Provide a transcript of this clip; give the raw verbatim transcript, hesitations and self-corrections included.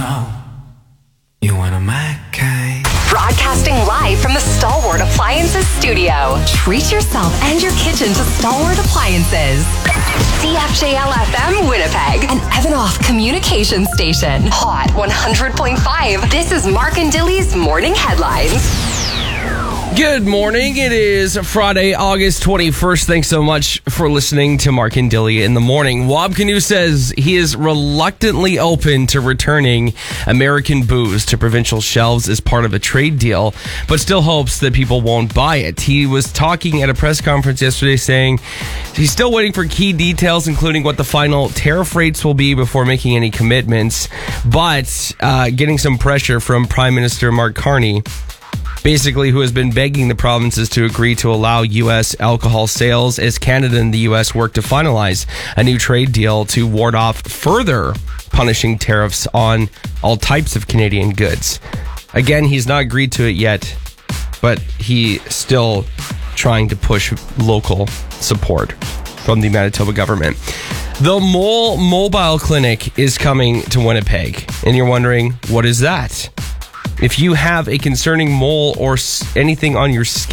know you want a Mackay. Broadcasting live from the Stalwart Appliances studio. Treat yourself and your kitchen to Stalwart Appliances. C F J L F M Winnipeg, an Evanoff communication station. Hot one hundred point five. This is Mark and Dilly's Morning Headlines. Good morning. It is Friday, August twenty-first. Thanks so much for listening to Mark and Dilly in the morning. Wob Canoe says he is reluctantly open to returning American booze to provincial shelves as part of a trade deal, but still hopes that people won't buy it. He was talking at a press conference yesterday saying he's still waiting for key details, including what the final tariff rates will be before making any commitments, but uh, getting some pressure from Prime Minister Mark Carney, basically, who has been begging the provinces to agree to allow U S alcohol sales as Canada and the U S work to finalize a new trade deal to ward off further punishing tariffs on all types of Canadian goods. Again, he's not agreed to it yet, but he's still trying to push local support from the Manitoba government. The Mole Mobile Clinic is coming to Winnipeg, and you're wondering, what is that? If you have a concerning mole or anything on your skin,